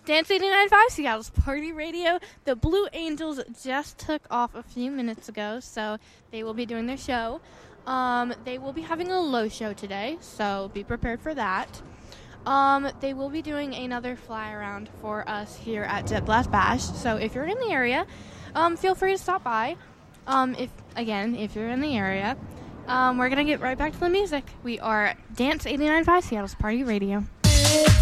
Dance 89.5, Seattle's Party Radio. The Blue Angels just took off a few minutes ago, so they will be doing their show. They will be having a low show today, so be prepared for that. They will be doing another fly around for us here at Jet Blast Bash, so if you're in the area, feel free to stop by. If you're in the area, we're going to get right back to the music. We are Dance 89.5, Seattle's Party Radio.